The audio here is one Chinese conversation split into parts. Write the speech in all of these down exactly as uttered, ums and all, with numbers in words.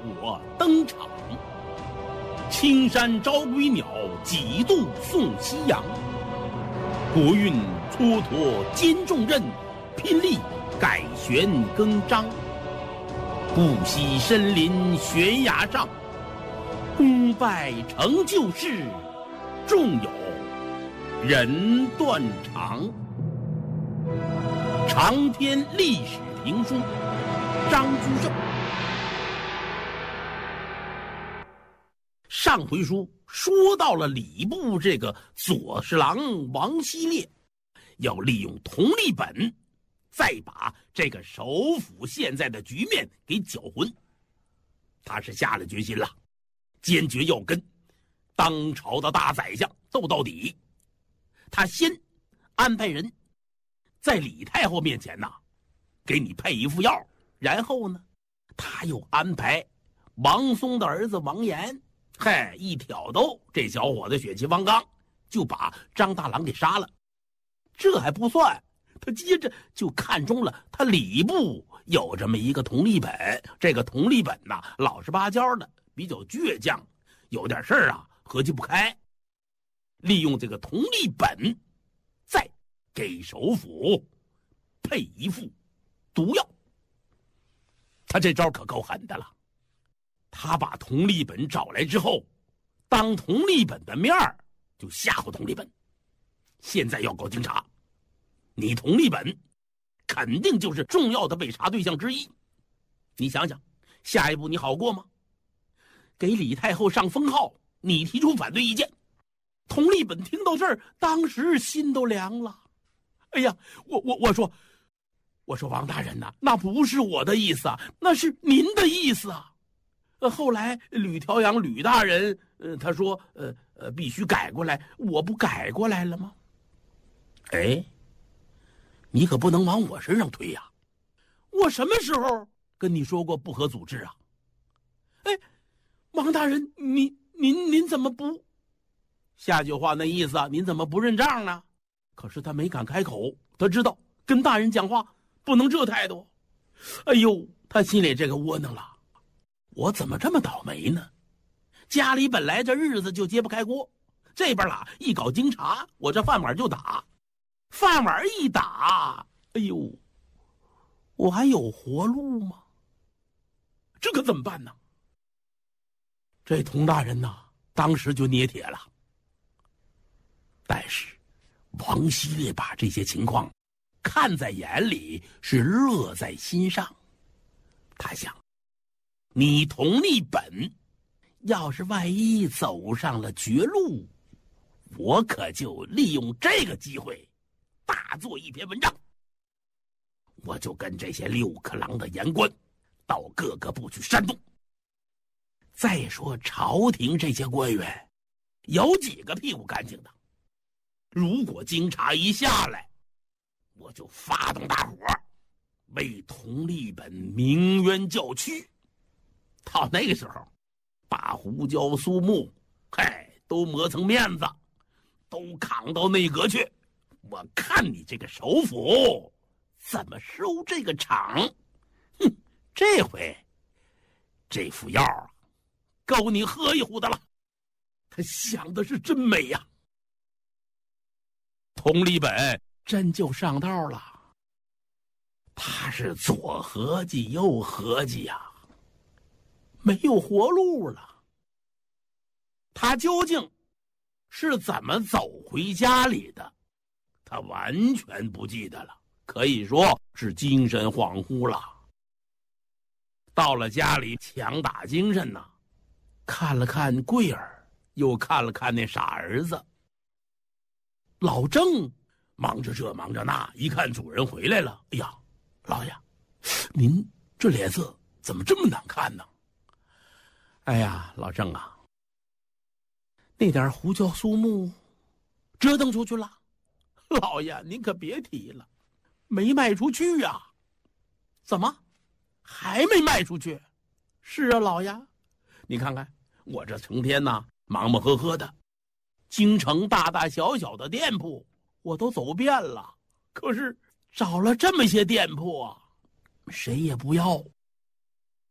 火登场。青山招归鸟，几度送夕阳。国运蹉跎兼重任，拼力改弦更张。不惜身临悬崖上，功败成就事，纵有人断肠。长篇历史评书，张居正。上回书说到了礼部这个左侍郎王希烈要利用同利本，再把这个首府现在的局面给搅浑。他是下了决心了，坚决要跟当朝的大宰相斗到底。他先安排人在李太后面前呐，给你配一副药，然后呢，他又安排王松的儿子王延，嗨，一挑逗，这小伙子血气方刚，就把张大郎给杀了。这还不算，他接着就看中了他礼部有这么一个同利本，这个同利本呐，老实巴交的，比较倔强，有点事儿啊合计不开，利用这个同利本，再给首府配一副毒药。他这招可够狠的了。他把同利本找来之后，当同利本的面儿就吓唬同利本，现在要搞经查，你同利本肯定就是重要的被查对象之一。你想想，下一步你好过吗？给李太后上封号，你提出反对意见。同利本听到这儿，当时心都凉了。哎呀，我我我说，我说王大人呐、啊，那不是我的意思啊，那是您的意思啊。呃，后来吕调阳吕大人，呃，他说，呃呃，必须改过来，我不改过来了吗？哎，你可不能往我身上推呀、啊！我什么时候跟你说过不合组织啊？哎，王大人，您您您怎么不？下句话那意思啊，您怎么不认账呢？可是他没敢开口，他知道跟大人讲话不能这态度。哎呦，他心里这个窝囊了。我怎么这么倒霉呢？家里本来这日子就揭不开锅，这边啦一搞经查，我这饭碗就打，饭碗一打，哎呦，我还有活路吗？这可怎么办呢？这佟大人呐，当时就捏铁了。但是王希烈把这些情况看在眼里，是乐在心上。他想，你同利本要是万一走上了绝路，我可就利用这个机会大做一篇文章。我就跟这些六克郎的言官到各个部去煽动。再说朝廷这些官员有几个屁股干净的，如果经查一下来，我就发动大伙为同利本鸣冤叫屈。到那个时候，把胡椒苏木，嗨，都磨成面子，都扛到内阁去。我看你这个首府怎么收这个场？哼，这回这副药啊，够你喝一壶的了。他想的是真美呀、啊。同利本真就上道了，他是左合计右合计呀、啊。没有活路了。他究竟是怎么走回家里的，他完全不记得了，可以说是精神恍惚了。到了家里强打精神呐、啊，看了看桂儿，又看了看那傻儿子。老郑忙着这忙着那，一看主人回来了，哎呀，老爷，您这脸色怎么这么难看呢？哎呀，老郑啊，那点胡椒苏木折腾出去了。老爷您可别提了，没卖出去呀、啊。怎么还没卖出去？是啊，老爷，你看看我这成天呐忙忙呵呵的，京城大大小小的店铺我都走遍了，可是找了这么些店铺啊，谁也不要。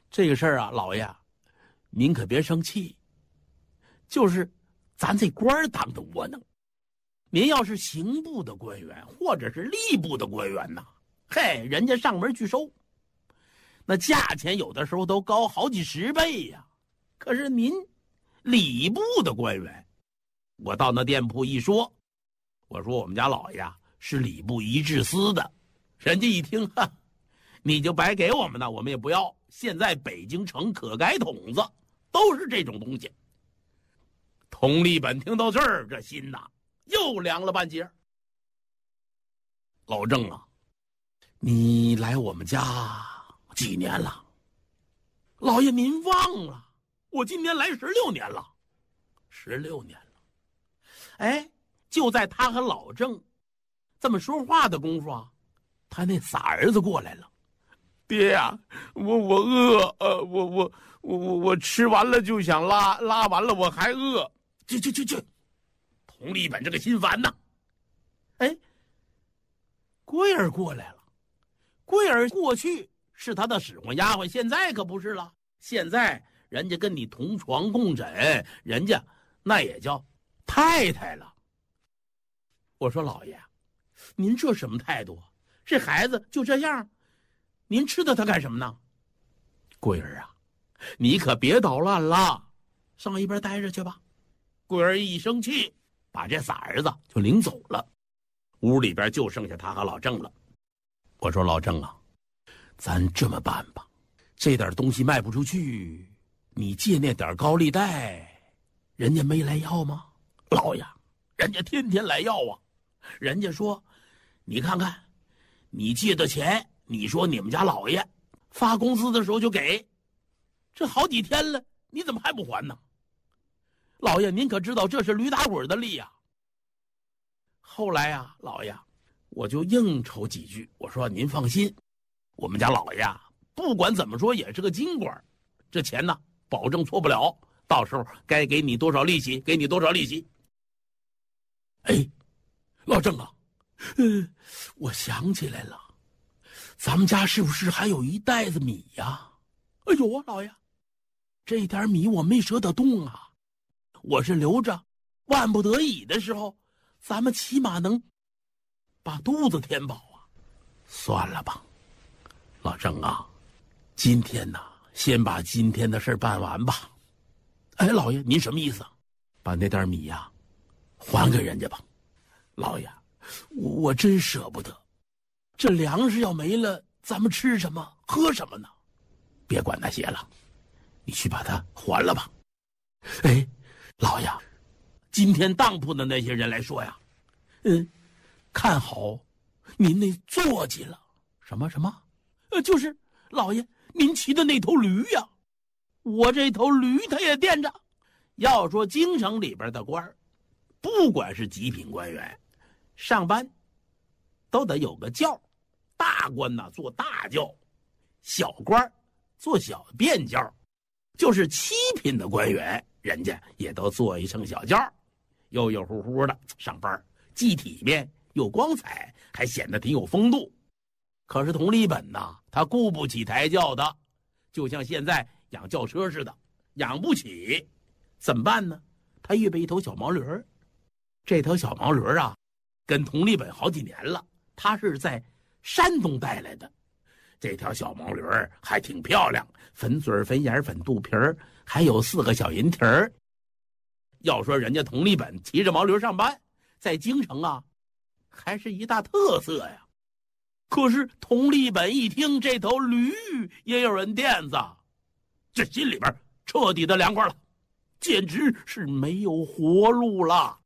这个事儿啊，老爷，您可别生气。就是咱这官儿当的窝囊，您要是刑部的官员或者是吏部的官员呐，嘿，人家上门去收，那价钱有的时候都高好几十倍呀。可是您礼部的官员，我到那店铺一说，我说我们家老爷是礼部仪制司的，人家一听，哈，你就白给我们的，我们也不要。现在北京城可改筒子都是这种东西。佟立本听到这儿，这心呐又凉了半截。老郑啊，你来我们家几年了？老爷您忘了，我今年来十六年了。十六年了。哎，就在他和老郑这么说话的功夫啊，他那仨儿子过来了。爹呀、啊，我我饿，呃，我我我我我吃完了就想拉，拉完了我还饿。去去去去！佟立本这个心烦呐。哎，桂儿过来了。桂儿过去是他的使唤丫鬟，现在可不是了。现在人家跟你同床共枕，人家那也叫太太了。我说老爷，您这什么态度？这孩子就这样，您吃的他干什么呢？桂儿啊，你可别捣乱了，上一边待着去吧。桂儿一生气，把这仨儿子就领走了。屋里边就剩下他和老郑了。我说老郑啊，咱这么办吧，这点东西卖不出去，你借那点高利贷，人家没来要吗？老爷，人家天天来要啊。人家说，你看看，你借的钱，你说你们家老爷发工资的时候就给，这好几天了，你怎么还不还呢？老爷，您可知道这是驴打滚的利呀。后来啊，老爷，我就应酬几句，我说您放心，我们家老爷不管怎么说也是个京官，这钱呢保证错不了，到时候该给你多少利息给你多少利息。哎，老郑啊，嗯，我想起来了，咱们家是不是还有一袋子米呀？哎呦啊，老爷，这点米我没舍得动啊，我是留着万不得已的时候，咱们起码能把肚子填饱啊。算了吧，老郑啊，今天呢，先把今天的事办完吧。哎，老爷，您什么意思啊？把那袋米呀、啊、还给人家吧。老爷，我我真舍不得，这粮食要没了，咱们吃什么喝什么呢？别管那些了，你去把它还了吧。哎，老爷，今天当铺的那些人来说呀，嗯，看好您那坐骑了。什么什么？呃，就是老爷您骑的那头驴呀。我这头驴他也惦着。要说京城里边的官儿，不管是极品官员，上班都得有个轿，大官呢坐大轿，小官坐小便轿，就是七品的官员，人家也都坐一乘小轿，悠悠乎乎的上班，既体面又光彩，还显得挺有风度。可是佟立本呐，他雇不起抬轿的，就像现在养轿车似的，养不起，怎么办呢？他预备一头小毛驴儿，这头小毛驴儿啊，跟佟立本好几年了，他是在山东带来的。这条小毛驴儿还挺漂亮，粉嘴粉眼粉肚皮儿，还有四个小银蹄儿。要说人家佟立本骑着毛驴上班，在京城啊，还是一大特色呀。可是佟立本一听这头驴也有人垫子，这心里边彻底的凉快了，简直是没有活路了。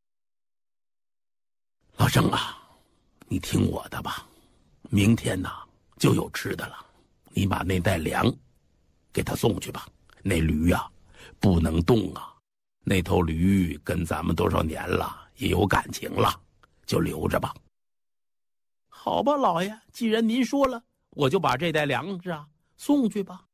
老郑啊，你听我的吧，明天呢就有吃的了，你把那袋粮给他送去吧。那驴呀、啊、不能动啊，那头驴跟咱们多少年了，也有感情了，就留着吧。好吧，老爷，既然您说了，我就把这袋粮食啊送去吧。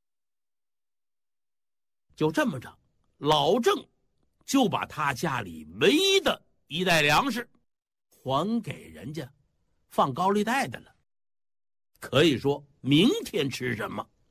就这么着，老郑就把他家里唯一的一袋粮食还给人家放高利贷的了。可以说明天吃什么，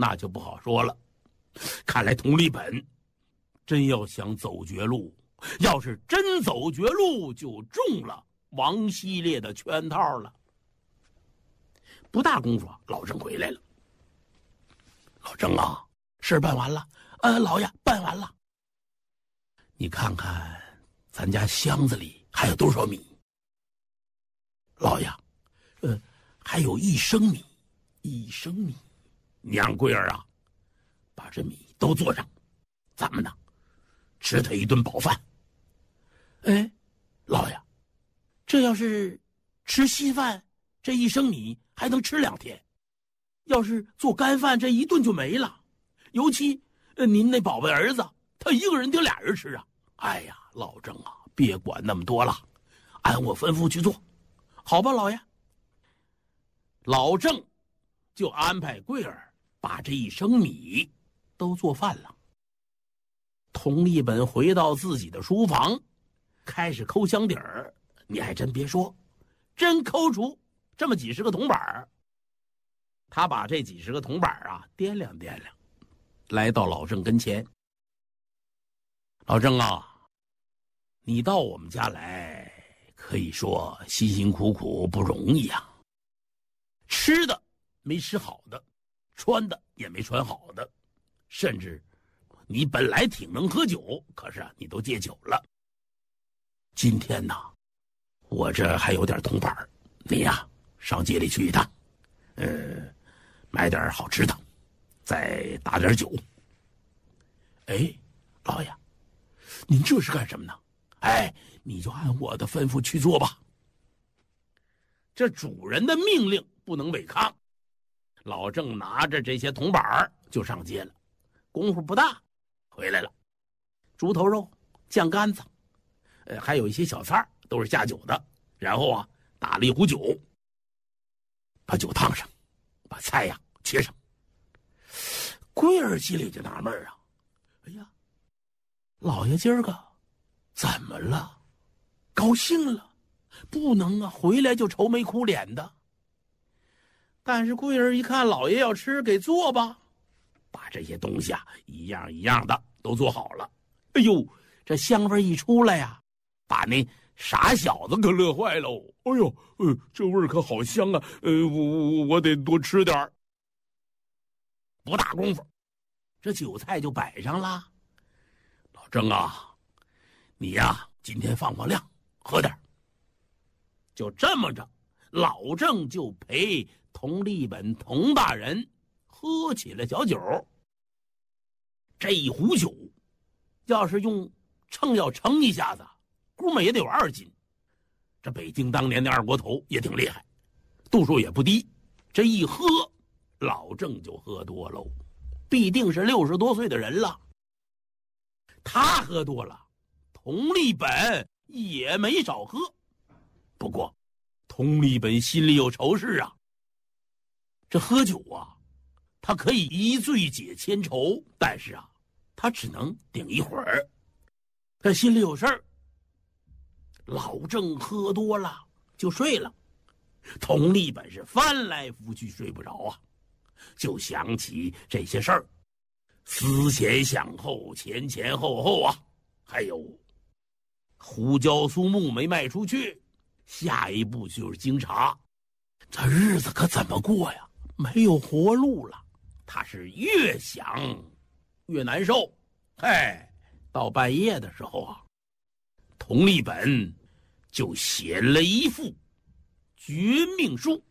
那就不好说了。看来佟立本真要想走绝路，要是真走绝路，就中了王希烈的圈套了。不大功夫，老郑回来了。老郑啊，事办完了。呃，老爷，办完了。你看看咱家箱子里还有多少米？老爷，呃，还有一升米，一升米。你让桂儿啊，把这米都做上，咱们呢，吃他一顿饱饭。哎，老爷，这要是吃稀饭，这一升米还能吃两天；要是做干饭，这一顿就没了。尤其，呃，您那宝贝儿子，他一个人顶俩人吃啊！哎呀，老郑啊，别管那么多了，按我吩咐去做，好吧，老爷。老郑就安排桂儿把这一升米都做饭了。佟立本回到自己的书房，开始抠箱底儿。你还真别说，真抠出这么几十个铜板。他把这几十个铜板啊掂量掂量，来到老郑跟前。老郑啊，你到我们家来，可以说辛辛苦苦不容易啊。吃的没吃好的，穿的也没穿好的，甚至你本来挺能喝酒，可是啊，你都戒酒了。今天呢，我这还有点铜板，你呀上街里去一趟，呃，买点好吃的，再打点酒。哎，老爷，您这是干什么呢？哎，你就按我的吩咐去做吧。这主人的命令不能违抗。老郑拿着这些铜板就上街了，功夫不大，回来了。猪头肉、酱干子，呃，还有一些小菜都是下酒的。然后啊，打了一壶酒，把酒烫上，把菜呀切上。桂儿心里就纳闷啊，哎呀，老爷今儿个怎么了？高兴了？不能啊，回来就愁眉苦脸的。但是桂儿一看老爷要吃，给做吧，把这些东西啊一样一样的都做好了。哎呦，这香味一出来呀，把那傻小子可乐坏喽！哎呦，呃，这味儿可好香啊！呃，我我我得多吃点儿。不大功夫，这酒菜就摆上了。老郑啊，你呀，今天放放量，喝点儿。就这么着，老郑就陪佟立本佟大人喝起了小酒。这一壶酒，要是用秤要称一下子，估摸也得有二斤。这北京当年的二锅头也挺厉害，度数也不低。这一喝，老郑就喝多喽，必定是六十多岁的人了。他喝多了，佟立本也没少喝。不过，佟立本心里有愁事啊。这喝酒啊，他可以一醉解千愁，但是啊，他只能顶一会儿。他心里有事儿。老郑喝多了就睡了，佟立本是翻来覆去睡不着啊，就想起这些事儿，思前想后，前前后后啊，还有胡椒酥木没卖出去。下一步就是京茶，这日子可怎么过呀？没有活路了。他是越想越难受。哎，到半夜的时候啊，佟立本就写了一副绝命书，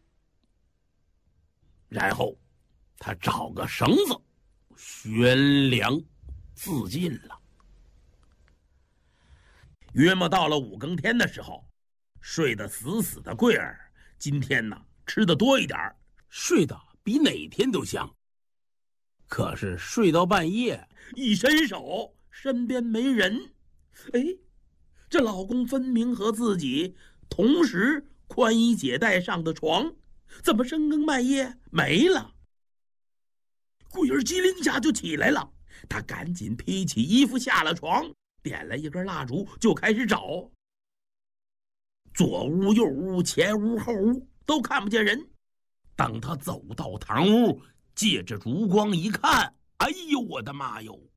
然后他找个绳子悬梁自尽了。约莫到了五更天的时候，睡得死死的桂儿，今天呢吃的多一点，睡得比哪天都香。可是睡到半夜，一伸手，身边没人。哎，这老公分明和自己同时宽衣解带上的床，怎么深更半夜没了？桂儿机灵下就起来了，她赶紧披起衣服下了床，点了一根蜡烛就开始找。左屋右屋前屋后屋都看不见人。等他走到堂屋， 借着烛光一看，哎呦我的妈哟！